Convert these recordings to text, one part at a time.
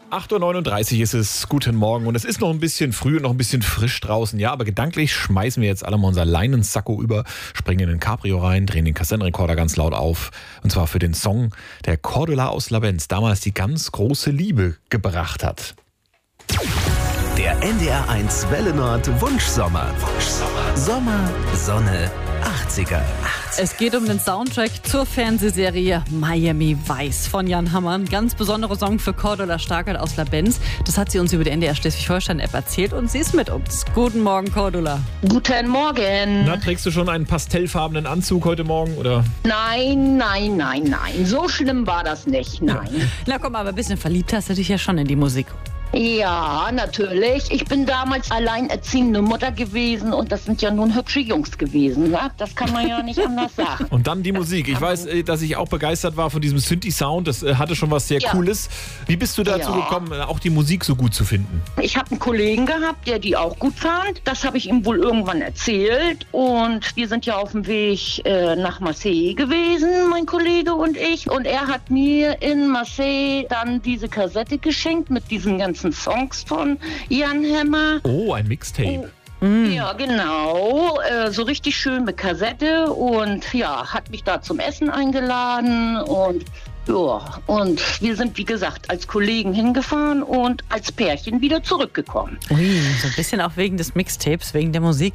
8.39 Uhr ist es. Guten Morgen. Und es ist noch ein bisschen früh und noch ein bisschen frisch draußen. Ja, aber gedanklich schmeißen wir jetzt alle mal unser Leinensacko über, springen in den Cabrio rein, drehen den Kassettenrekorder ganz laut auf. Und zwar für den Song, der Cordula aus Labenz damals die ganz große Liebe gebracht hat. Der NDR1 Welle Nord Wunschsommer. Sommer, Sonne, 80er. Es geht um den Soundtrack zur Fernsehserie Miami Vice von Jan Hammer. Ein ganz besonderer Song für Cordula Starkert aus Labenz. Das hat sie uns über die NDR Schleswig-Holstein-App erzählt und sie ist mit uns. Guten Morgen, Cordula. Guten Morgen. Na, trägst du schon einen pastellfarbenen Anzug heute Morgen, oder? Nein. So schlimm war das nicht, nein. Na komm, aber ein bisschen verliebt hast du dich ja schon in die Musik. Ja, natürlich. Ich bin damals alleinerziehende Mutter gewesen und das sind ja nun hübsche Jungs gewesen. Ne? Das kann man ja nicht anders sagen. Und dann die Musik. Ich weiß, dass ich auch begeistert war von diesem Synthi-Sound. Das hatte schon was sehr Cooles. Wie bist du dazu gekommen, auch die Musik so gut zu finden? Ich habe einen Kollegen gehabt, der die auch gut fand. Das habe ich ihm wohl irgendwann erzählt. Und wir sind ja auf dem Weg nach Marseille gewesen, mein Kollege und ich. Und er hat mir in Marseille dann diese Kassette geschenkt mit diesen ganzen Songs von Jan Hammer. Oh, ein Mixtape. Ja, genau. So richtig schön mit Kassette und ja, hat mich da zum Essen eingeladen und ja, und wir sind, wie gesagt, als Kollegen hingefahren und als Pärchen wieder zurückgekommen. Ui, so ein bisschen auch wegen des Mixtapes, wegen der Musik.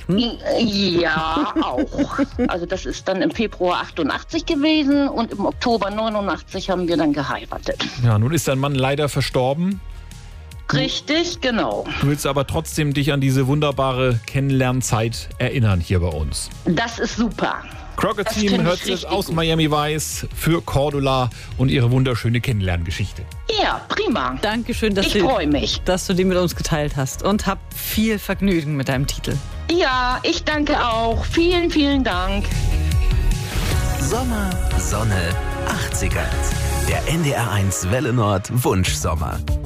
Ja, auch. Also das ist dann im Februar 88 gewesen und im Oktober 89 haben wir dann geheiratet. Ja, nun ist dein Mann leider verstorben. Richtig, genau. Du willst aber trotzdem dich an diese wunderbare Kennenlernzeit erinnern hier bei uns. Das ist super. Crockett Team hört es aus Miami Vice für Cordula und ihre wunderschöne Kennenlerngeschichte. Ja, prima. Dankeschön, dass du die mit uns geteilt hast und hab viel Vergnügen mit deinem Titel. Ja, ich danke auch. Vielen, vielen Dank. Sommer, Sonne, 80er. Der NDR1 Welle Nord Wunschsommer.